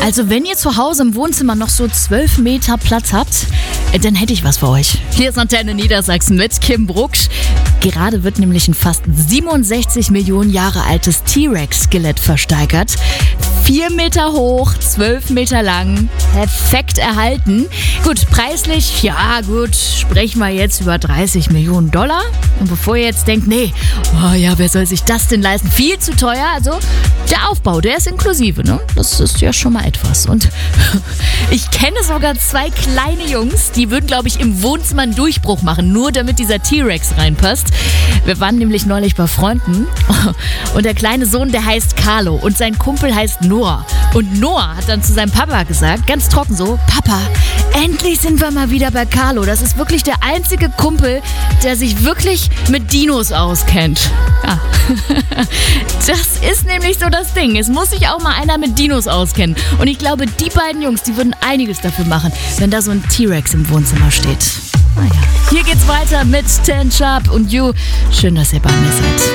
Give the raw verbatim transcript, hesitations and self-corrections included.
Also wenn ihr zu Hause im Wohnzimmer noch so zwölf Meter Platz habt, äh, dann hätte ich was für euch. Hier ist Antenne Niedersachsen mit Kim Brucksch. Gerade wird nämlich ein fast siebenundsechzig Millionen Jahre altes T-Rex-Skelett versteigert. Vier Meter hoch, zwölf Meter lang, perfekt erhalten. Gut, preislich, ja gut, sprechen wir jetzt über dreißig Millionen Dollar. Und bevor ihr jetzt denkt, nee, oh ja, wer soll sich das denn leisten? Viel zu teuer. Also der Aufbau, der ist inklusive, ne? Das ist ja schon mal etwas. Und ich kenne sogar zwei kleine Jungs, die würden, glaube ich, im Wohnzimmer einen Durchbruch machen, nur damit dieser T-Rex reinpasst. Wir waren nämlich neulich bei Freunden und der kleine Sohn, der heißt Carlo und sein Kumpel heißt Noah. Und Noah hat dann zu seinem Papa gesagt, ganz trocken so, Papa, endlich sind wir mal wieder bei Carlo. Das ist wirklich der einzige Kumpel, der sich wirklich mit Dinos auskennt. Ja. Das ist nämlich so das Ding. Es muss sich auch mal einer mit Dinos auskennen. Und ich glaube, die beiden Jungs, die würden einiges dafür machen, wenn da so ein T-Rex im Wohnzimmer steht. Naja. Hier geht's weiter mit Ten Sharp und You. Schön, dass ihr bei mir seid.